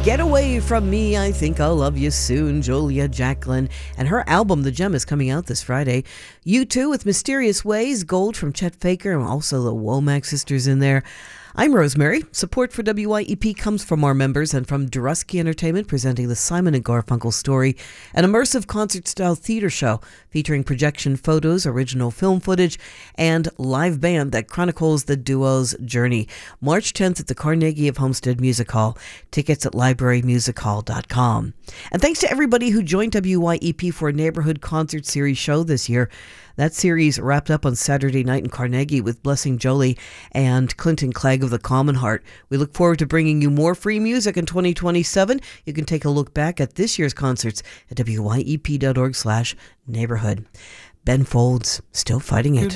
Get Away From Me, I Think I'll Love You Soon, Julia Jacqueline. And her album, The Gem, is coming out this Friday. U2 with Mysterious Ways, Gold from Chet Faker, and also the Womack sisters in there. I'm Rosemary. Support for WYEP comes from our members and from Durusky Entertainment, presenting the Simon & Garfunkel Story, an immersive concert-style theater show featuring projection photos, original film footage, and live band that chronicles the duo's journey. March 10th at the Carnegie of Homestead Music Hall. Tickets at librarymusichall.com. And thanks to everybody who joined WYEP for a Neighborhood Concert Series show this year. That series wrapped up on Saturday night in Carnegie with Blessing Jolie and Clinton Clegg of the Common Heart. We look forward to bringing you more free music in 2027. You can take a look back at this year's concerts at wyep.org/neighborhood. Ben Folds, still fighting it.